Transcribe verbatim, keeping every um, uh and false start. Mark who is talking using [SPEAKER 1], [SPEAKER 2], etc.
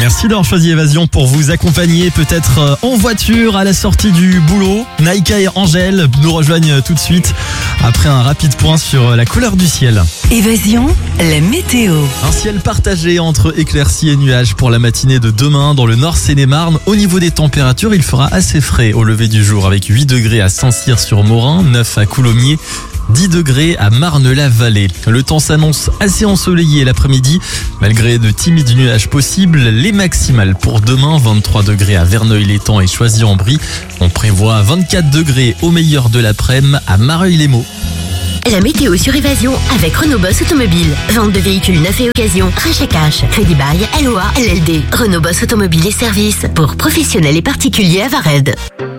[SPEAKER 1] Merci d'avoir choisi Évasion pour vous accompagner peut-être en voiture à la sortie du boulot. Naïka et Angèle nous rejoignent tout de suite après un rapide point sur la couleur du ciel.
[SPEAKER 2] Évasion, la météo.
[SPEAKER 1] Un ciel partagé entre éclaircies et nuages pour la matinée de demain dans le nord Seine-et-Marne. Au niveau des températures, il fera assez frais au lever du jour avec huit degrés à Saint-Cyr-sur-Morin, neuf à Coulommiers, dix degrés à Marne-la-Vallée. Le temps s'annonce assez ensoleillé l'après-midi. Malgré de timides nuages possibles, les maximales pour demain, vingt-trois degrés à Verneuil-l'Étang et Choisy-en-Brie. On prévoit vingt-quatre degrés au meilleur de l'après-midi à Mareuil-les-Maux.
[SPEAKER 3] La météo sur Évasion avec Renault Boss Automobile. Vente de véhicules neufs et occasion, rachat cash, crédit bail, L O A, L L D. Renault Boss Automobile et services pour professionnels et particuliers à Vared.